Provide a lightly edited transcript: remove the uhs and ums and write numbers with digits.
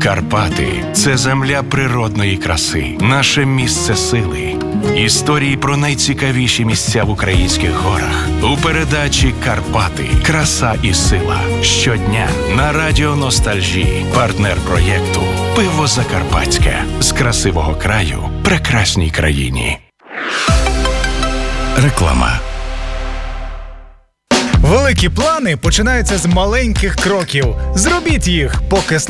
Карпати – це земля природної краси, наше місце сили. Історії про найцікавіші місця в українських горах у передачі «Карпати. Краса і сила». Щодня на Радіо Ностальжі. Партнер проєкту «Пиво Закарпатське». З красивого краю прекрасній країні. Реклама. Великі плани починаються з маленьких кроків. Зробіть їх, поки